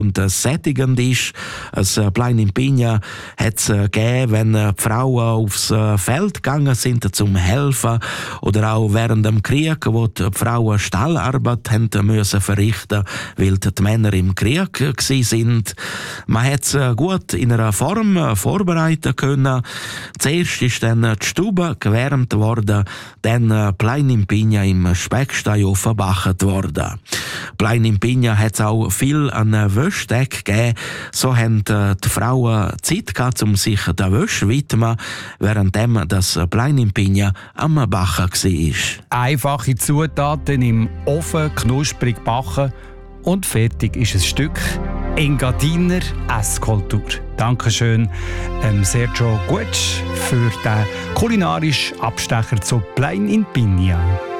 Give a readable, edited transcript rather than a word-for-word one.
und sättigend ist. Ein Plein in Pigna hat es gegeben, wenn die Frauen aufs Feld gegangen sind zum Helfen oder auch während dem Krieg, wo die Frauen Stallarbeit haben müssen verrichten, weil die Männer im Krieg sind. Man hat es gut in einer Form vorbereiten können. Zuerst ist dann die Stube gewärmt worden, dann Plein in Pigna im Specksteinofen gebacken worden. Plein in Pigna hat es auch viel an Wäschdeck gegeben. So haben die Frauen Zeit gehabt, um sich der Wäsche zu widmen, währenddem das Plein in Pigna am Backen war. Einfache Zutaten im Ofen knusprig backen und fertig ist ein Stück Engadiner Esskultur. Dankeschön Sergio Guetsch für den kulinarischen Abstecher zu Plein in Pigna.